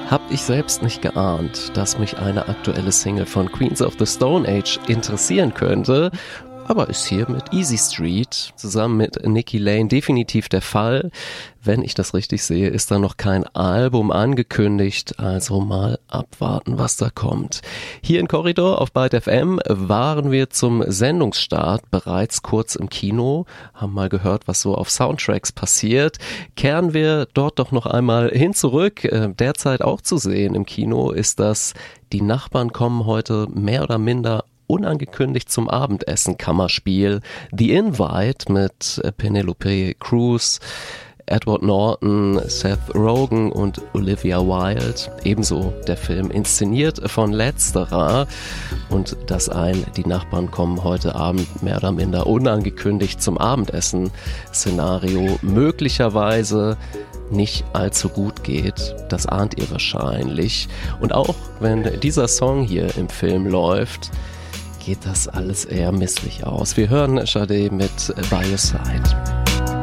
Hab ich selbst nicht geahnt, dass mich eine aktuelle Single von Queens of the Stone Age interessieren könnte, aber ist hier mit Easy Street zusammen mit Nikki Lane definitiv der Fall. Wenn ich das richtig sehe, ist da noch kein Album angekündigt, also mal abwarten, was da kommt. Hier in Korridor auf Byte FM waren wir zum Sendungsstart bereits kurz im Kino, haben mal gehört, was so auf Soundtracks passiert. Kehren wir dort doch noch einmal hin zurück. Derzeit auch zu sehen im Kino ist das Die Nachbarn kommen heute mehr oder minder unangekündigt zum Abendessen Kammerspiel The Invite mit Penelope Cruz, Edward Norton, Seth Rogen und Olivia Wilde. Ebenso der Film inszeniert von letzterer. Und dass Die Nachbarn kommen heute Abend mehr oder minder unangekündigt zum Abendessen Szenario möglicherweise nicht allzu gut geht. Das ahnt ihr wahrscheinlich. Und auch wenn dieser Song hier im Film läuft, geht das alles eher misslich aus. Wir hören Sade mit By Your Side.